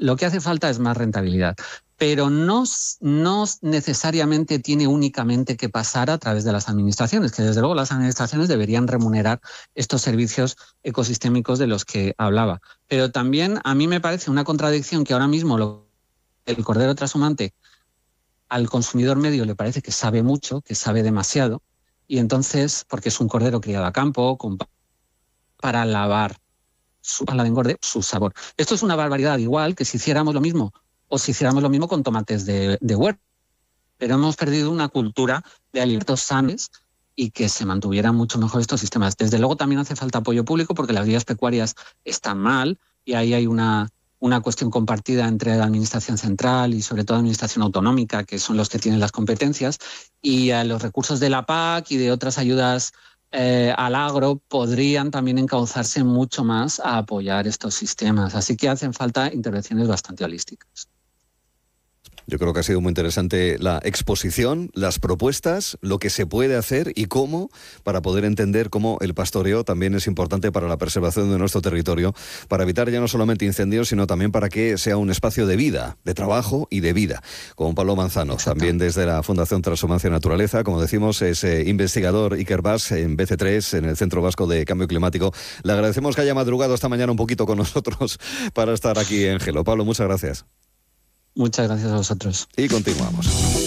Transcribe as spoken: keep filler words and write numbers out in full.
Lo que hace falta es más rentabilidad, pero no, no necesariamente tiene únicamente que pasar a través de las administraciones, que desde luego las administraciones deberían remunerar estos servicios ecosistémicos de los que hablaba. Pero también a mí me parece una contradicción que ahora mismo lo, el cordero trashumante al consumidor medio le parece que sabe mucho, que sabe demasiado, y entonces, porque es un cordero criado a campo, con, para lavar su pala de engorde, su sabor. Esto es una barbaridad, igual que si hiciéramos lo mismo, o si hiciéramos lo mismo con tomates de, de huerta. Pero hemos perdido una cultura de alimentos sanos y que se mantuvieran mucho mejor estos sistemas. Desde luego también hace falta apoyo público porque las guías pecuarias están mal y ahí hay una, una cuestión compartida entre la administración central y sobre todo la administración autonómica, que son los que tienen las competencias, y a los recursos de la P A C y de otras ayudas eh, al agro podrían también encauzarse mucho más a apoyar estos sistemas. Así que hacen falta intervenciones bastante holísticas. Yo creo que ha sido muy interesante la exposición, las propuestas, lo que se puede hacer y cómo, para poder entender cómo el pastoreo también es importante para la preservación de nuestro territorio, para evitar ya no solamente incendios, sino también para que sea un espacio de vida, de trabajo y de vida. Con Pablo Manzano, también desde la Fundación Transhumancia Naturaleza, como decimos, es eh, investigador Ikerbas en B C tres, en el Centro Vasco de Cambio Climático. Le agradecemos que haya madrugado esta mañana un poquito con nosotros para estar aquí en Gelo. Pablo, muchas gracias. Muchas gracias a vosotros. Y continuamos.